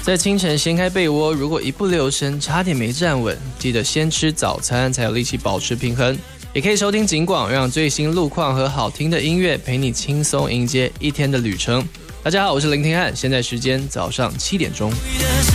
在清晨掀开被窝，如果一不留神差点没站稳，记得先吃早餐才有力气保持平衡。也可以收听警广，让最新路况和好听的音乐陪你轻松迎接一天的旅程。大家好，我是林廷汉，现在时间早上7点钟。